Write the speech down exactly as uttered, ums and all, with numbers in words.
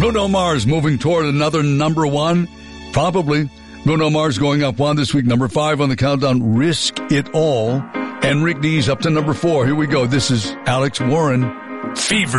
Bruno Mars moving toward another number one? Probably. Bruno Mars going up one this week. Number five on the countdown, Risk It All. Enrique D's up to number four. Here we go. This is Alex Warren. Fever.